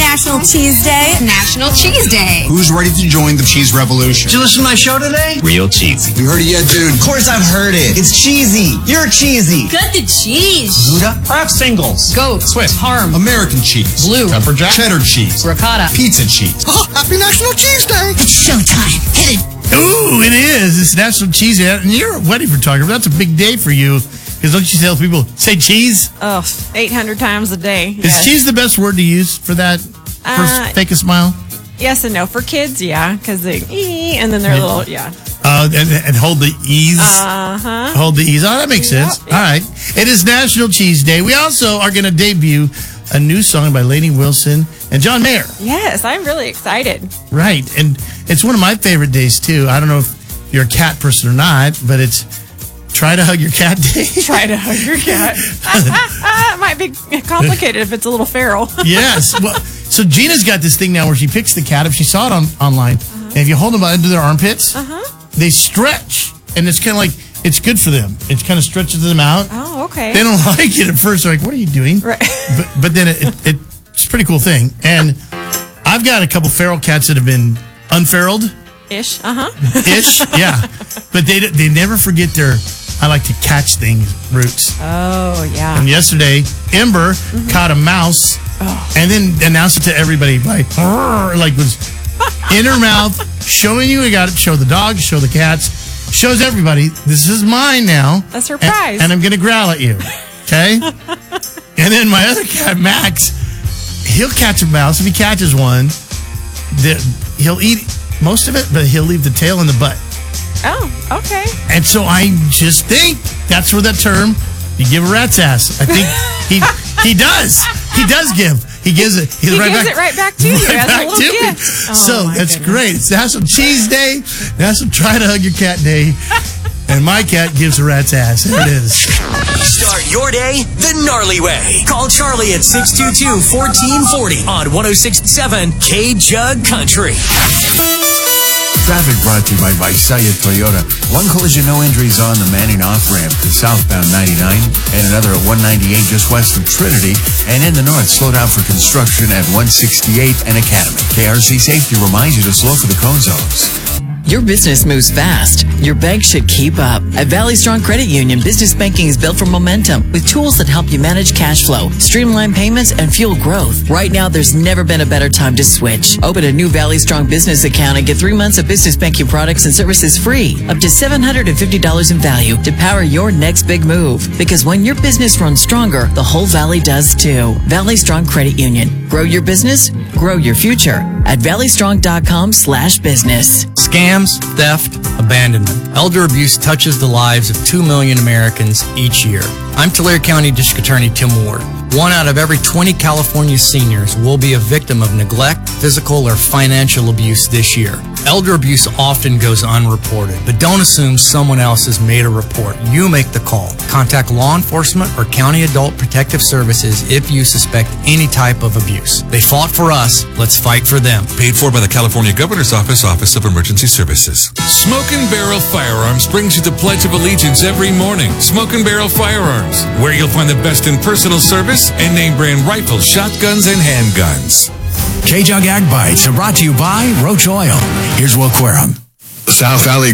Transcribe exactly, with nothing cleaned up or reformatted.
National Cheese Day. National Cheese Day. Who's ready to join the cheese revolution? Did you listen to my show today? Real cheesy. You heard it yet, dude? Of course I've heard it. It's cheesy. You're cheesy. Cut the cheese. Gouda? Perhaps singles. Goat. Swiss. Parm. American cheese. Blue. Pepper jack. Cheddar cheese. Ricotta. Pizza cheese. Oh, happy National Cheese Day. It's showtime. Hit it. Ooh, it is. It's National Cheese Day. And you're a wedding photographer. That's a big day for you. Because don't you tell people, say cheese? Oh, eight hundred times a day. Is Yes. cheese the best word to use for that? For Uh, fake a smile? Yes and no. For kids, yeah, because they, ee, and then they're Yeah. little, yeah. Uh, and, and hold the ease. Uh-huh. Hold the ease. Oh, that makes Yep, sense. yep. All right. It is National Cheese Day. We also are going to debut a new song by Lainey Wilson and John Mayer. Yes, I'm really excited. Right. And it's one of my favorite days, too. I don't know if you're a cat person or not, but it's Try to Hug Your Cat Day. Try to hug your cat. It might be complicated if it's a little feral. Yes. Well, so Gina's got this thing now where she picks the cat up. She saw it on online. Uh-huh. And if you hold them under their armpits, uh-huh. they stretch. And it's kind of like, it's good for them. It kind of stretches them out. Oh, okay. They don't like it at first. They're like, what are you doing? Right. But, but then it, it, it's a pretty cool thing. And I've got a couple feral cats that have been unferaled. Ish. Uh-huh. Ish, yeah. But they they never forget their I like to catch things roots. Oh, yeah. And yesterday, Ember mm-hmm. caught a mouse oh. and then announced it to everybody like, like was in her mouth, showing you we got it, show the dogs, show the cats, shows everybody, this is mine now. A surprise. And, and I'm going to growl at you. Okay? And then my other cat, Max, he'll catch a mouse. If he catches one, the, he'll eat most of it, but he'll leave the tail and the butt. Oh, okay. And so I just think that's where that term, you give a rat's ass. I think he he does. He does give. He gives it. He right gives back, it right back to you right as back a little to me. gift. Oh, so that's goodness. great. It's National Cheese Day. National Try to Hug Your Cat Day. And my cat gives a rat's ass. There it is. Start your day the gnarly way. Call Charlie at six two two, one four four zero on one oh six point seven K-Jug Country. Traffic brought to you by Visalia Toyota. One collision, no injuries on the Manning off-ramp to southbound ninety-nine, and another at one ninety-eight just west of Trinity. And in the north, slow down for construction at one sixty-eight and Academy. K R C Safety reminds you to slow for the cone zones. Your business moves fast. Your bank should keep up. At Valley Strong Credit Union, business banking is built for momentum with tools that help you manage cash flow, streamline payments, and fuel growth. Right now, there's never been a better time to switch. Open a new Valley Strong business account and get three months of business banking products and services free, up to seven hundred fifty dollars in value to power your next big move. Because when your business runs stronger, the whole Valley does too. Valley Strong Credit Union. Grow your business, grow your future at valleystrong.com slash business. Scams, theft, abandonment. Elder abuse touches the lives of two million Americans each year. I'm Tulare County District Attorney Tim Ward. One out of every twenty California seniors will be a victim of neglect, physical, or financial abuse this year. Elder abuse often goes unreported, but don't assume someone else has made a report. You make the call. Contact law enforcement or County Adult Protective Services if you suspect any type of abuse. They fought for us. Let's fight for them. Paid for by the California Governor's Office, Office of Emergency Services. Smoke and Barrel Firearms brings you the Pledge of Allegiance every morning. Smoke and Barrel Firearms, where you'll find the best in personal service and name brand rifles, shotguns, and handguns. K-Jug Ag Bites are brought to you by Roach Oil. Here's Will Querum. South Valley